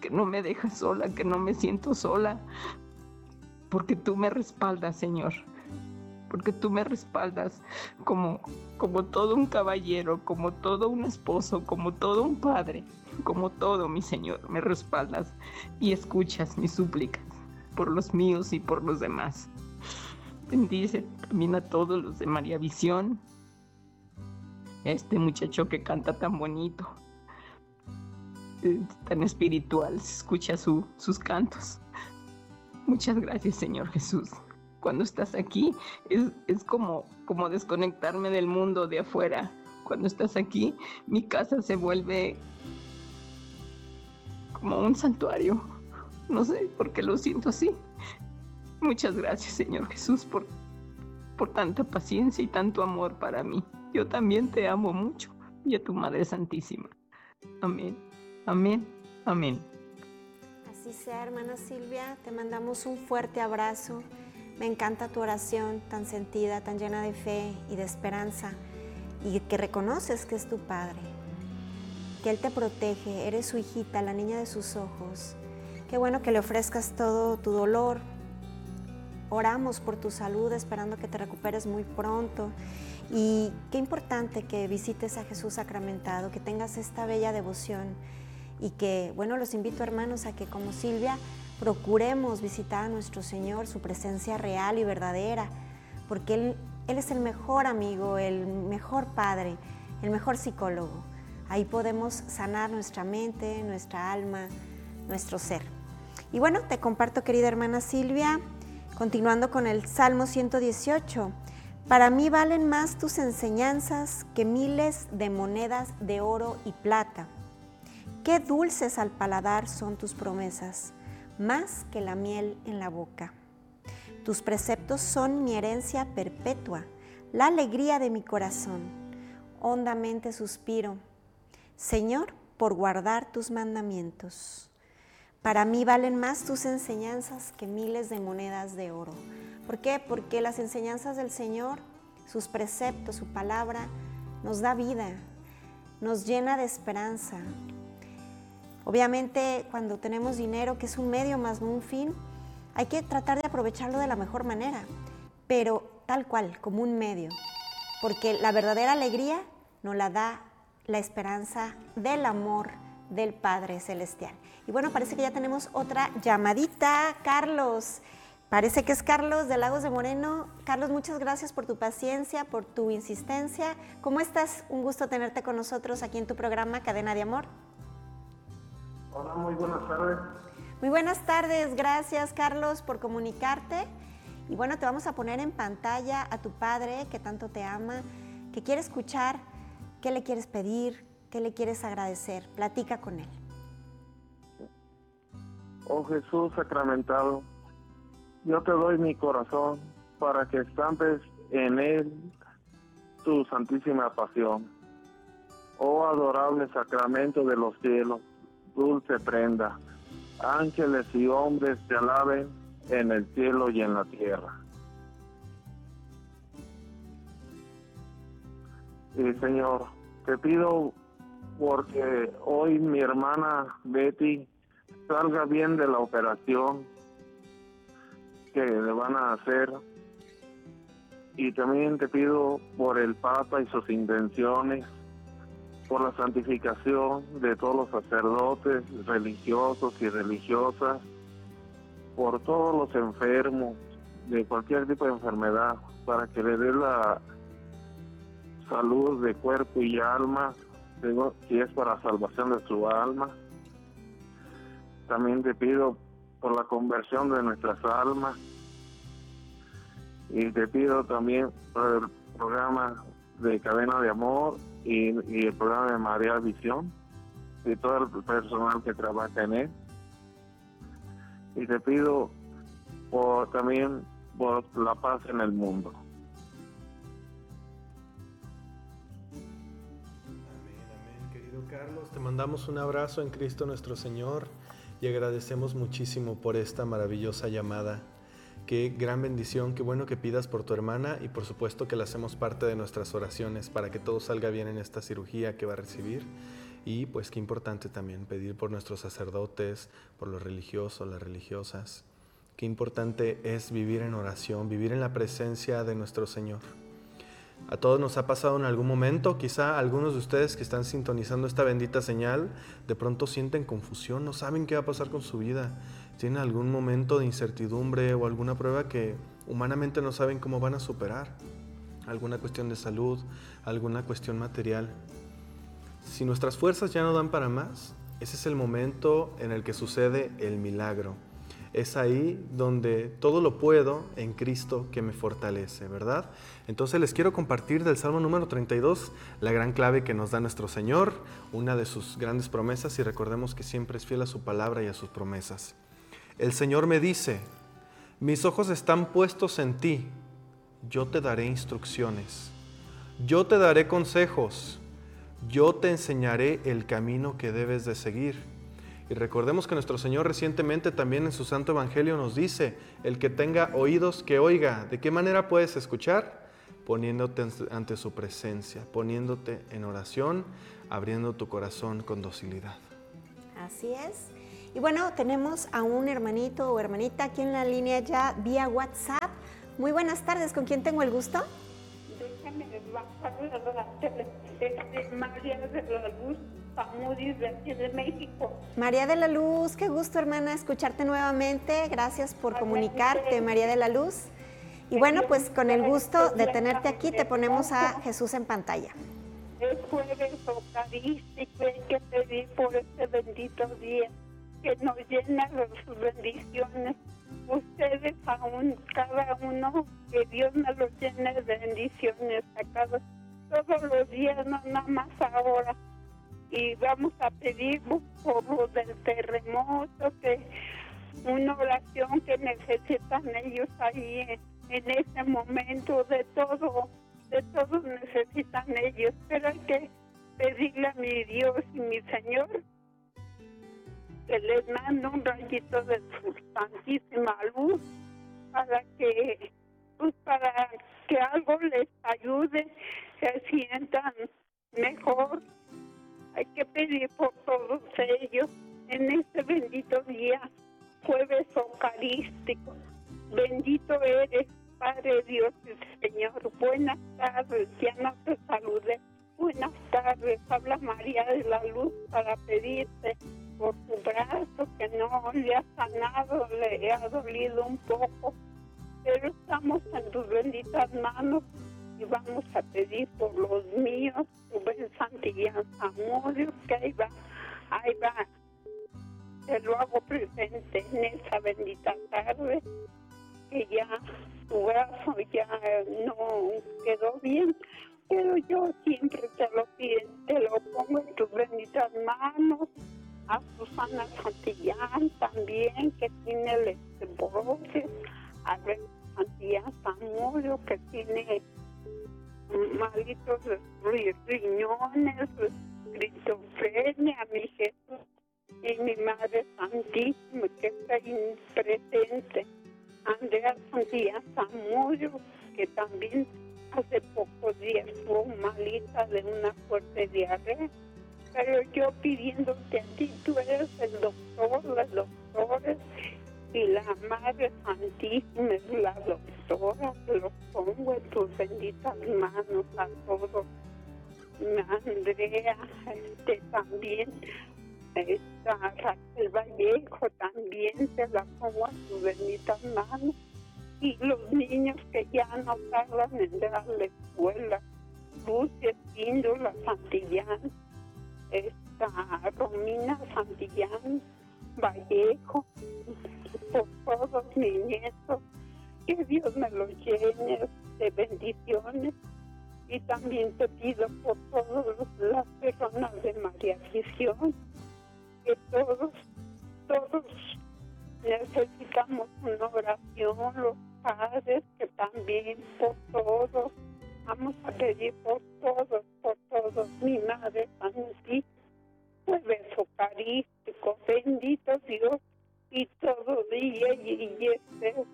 que no me dejas sola, que no me siento sola, porque tú me respaldas, Señor, porque tú me respaldas como todo un caballero, como todo un esposo, como todo un padre, como todo, mi Señor, me respaldas y escuchas mis súplicas por los míos y por los demás. Bendice también a todos los de María Visión, este muchacho que canta tan bonito, tan espiritual, se escucha sus cantos. Muchas gracias, Señor Jesús. Cuando estás aquí es como desconectarme del mundo de afuera. Cuando estás aquí, mi casa se vuelve como un santuario. No sé por qué lo siento así. Muchas gracias, Señor Jesús, por tanta paciencia y tanto amor para mí. Yo también te amo mucho, y a tu Madre Santísima. Amén, amén, amén. Así sea, hermana Silvia, te mandamos un fuerte abrazo. Me encanta tu oración tan sentida, tan llena de fe y de esperanza, y que reconoces que es tu Padre, que Él te protege, eres su hijita, la niña de sus ojos. Qué bueno que le ofrezcas todo tu dolor. Oramos por tu salud, esperando que te recuperes muy pronto. Y qué importante que visites a Jesús sacramentado, que tengas esta bella devoción. Y que, bueno, los invito, hermanos, a que como Silvia procuremos visitar a nuestro Señor, su presencia real y verdadera, porque Él es el mejor amigo, el mejor padre, el mejor psicólogo. Ahí podemos sanar nuestra mente, nuestra alma, nuestro ser. Y bueno, te comparto, querida hermana Silvia, continuando con el Salmo 118. Para mí valen más tus enseñanzas que miles de monedas de oro y plata. Qué dulces al paladar son tus promesas, más que la miel en la boca. Tus preceptos son mi herencia perpetua, la alegría de mi corazón. Hondamente suspiro, Señor, por guardar tus mandamientos. Para mí valen más tus enseñanzas que miles de monedas de oro. ¿Por qué? Porque las enseñanzas del Señor, sus preceptos, su palabra, nos da vida, nos llena de esperanza. Obviamente, cuando tenemos dinero, que es un medio más no un fin, hay que tratar de aprovecharlo de la mejor manera, pero tal cual, como un medio, porque la verdadera alegría nos la da la esperanza del amor del Padre Celestial. Y bueno, parece que ya tenemos otra llamadita. Carlos, parece que es Carlos de Lagos de Moreno. Carlos, muchas gracias por tu paciencia, por tu insistencia. ¿Cómo estás? Un gusto tenerte con nosotros aquí en tu programa Cadena de Amor. Hola, muy buenas tardes. Muy buenas tardes, gracias Carlos por comunicarte. Y bueno, te vamos a poner en pantalla a tu padre que tanto te ama, que quiere escuchar, qué le quieres pedir, qué le quieres agradecer. Platica con él. Oh Jesús sacramentado, yo te doy mi corazón para que estampes en él tu santísima pasión. Oh adorable sacramento de los cielos, dulce prenda, ángeles y hombres te alaben en el cielo y en la tierra. Y Señor, te pido porque hoy mi hermana Betty salga bien de la operación que le van a hacer, y también te pido por el Papa y sus intenciones, por la santificación de todos los sacerdotes religiosos y religiosas, por todos los enfermos de cualquier tipo de enfermedad, para que le dé la salud de cuerpo y alma, si es para salvación de su alma. También te pido por la conversión de nuestras almas, y te pido también por el programa de Cadena de Amor y el programa de María Visión y todo el personal que trabaja en él. Y te pido también por la paz en el mundo. Amén, querido Carlos. Te mandamos un abrazo en Cristo nuestro Señor y agradecemos muchísimo por esta maravillosa llamada. Qué gran bendición, qué bueno que pidas por tu hermana, y por supuesto que la hacemos parte de nuestras oraciones para que todo salga bien en esta cirugía que va a recibir. Y pues qué importante también pedir por nuestros sacerdotes, por los religiosos, las religiosas. Qué importante es vivir en oración, vivir en la presencia de nuestro Señor. A todos nos ha pasado en algún momento, quizá algunos de ustedes que están sintonizando esta bendita señal, de pronto sienten confusión, no saben qué va a pasar con su vida. Tienen algún momento de incertidumbre o alguna prueba que humanamente no saben cómo van a superar. Alguna cuestión de salud, alguna cuestión material. Si nuestras fuerzas ya no dan para más, ese es el momento en el que sucede el milagro. Es ahí donde todo lo puedo en Cristo que me fortalece, ¿verdad? Entonces les quiero compartir del Salmo número 32 la gran clave que nos da nuestro Señor, una de sus grandes promesas, y recordemos que siempre es fiel a su palabra y a sus promesas. El Señor me dice: mis ojos están puestos en ti, yo te daré instrucciones, yo te daré consejos, yo te enseñaré el camino que debes de seguir. Y recordemos que nuestro Señor recientemente también en su Santo Evangelio nos dice: el que tenga oídos que oiga. ¿De qué manera puedes escuchar? Poniéndote ante su presencia, poniéndote en oración, abriendo tu corazón con docilidad. Así es. Y bueno, tenemos a un hermanito o hermanita aquí en la línea ya vía WhatsApp. Muy buenas tardes, ¿con quién tengo el gusto? Déjame María de la Luz Zamudio, de aquí de México. María de la Luz, qué gusto, hermana, escucharte nuevamente. Gracias por comunicarte, María de la Luz. Y bueno, pues con el gusto de tenerte aquí, te ponemos a Jesús en pantalla. Es jueves eucarístico, hay que pedir por este bendito día, que nos llena de sus bendiciones. Ustedes aún, cada uno, que Dios me los llene de bendiciones todos los días, no nada más ahora. Y vamos a pedir por lo del terremoto, que una oración que necesitan ellos ahí en ese momento, de todo necesitan ellos, pero hay que pedirle a mi Dios y mi Señor que les mande un rayito de su santísima luz para que algo les ayude, se sientan mejor. Hay que pedir por todos ellos en este bendito día, jueves eucarístico. Bendito eres, Padre Dios y Señor. Buenas tardes, ya no te saludé. Buenas tardes, habla María de la Luz para pedirte por tu brazo, que no le ha sanado, le ha dolido un poco, pero estamos en tus benditas manos y vamos a pedir por los míos, Rubén Santillán Zamudio, que ahí va, te lo hago presente en esa bendita tarde, que ya tu brazo ya no quedó bien, pero yo siempre te lo pido, te lo pongo en tus benditas manos. A Susana Santillán también, que tiene el osteoporosis, a Santillán Zamudio, que tiene malitos riñones, esquizofrenia, a mi Jesús y mi Madre Santísima, que está ahí presente. Andrea Santillán Zamudio, que también hace pocos días fue malita de una fuerte diarrea. Pero yo pidiéndote a ti, tú eres el doctor, los doctores, y la Madre Santísima es la doctora, los pongo en tus benditas manos a todos. Andrea, también, Raquel Vallejo, también te la pongo en tus benditas manos. Y los niños que ya no tardan en ir a la escuela, Lucia Espíndola Santillán, Romina Santillán Vallejo, por todos mis nietos, que Dios me los llene de bendiciones. Y también te pido por todas las personas de María Visión, que todos necesitamos una oración, los padres, que también por todos. Vamos a pedir por todos, mi Madre Santísima, jueves eucarístico, bendito Dios, y todo día y este